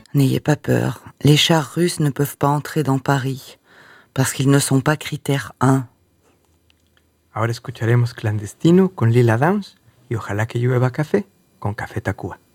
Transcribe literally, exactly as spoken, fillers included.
N'ayez pas peur, les chars russes ne peuvent pas entrer dans Paris, parce qu'ils ne sont pas critère un. Ahora escucharemos Clandestino con Lila Downs y Ojalá que llueva café con Café Tacuba.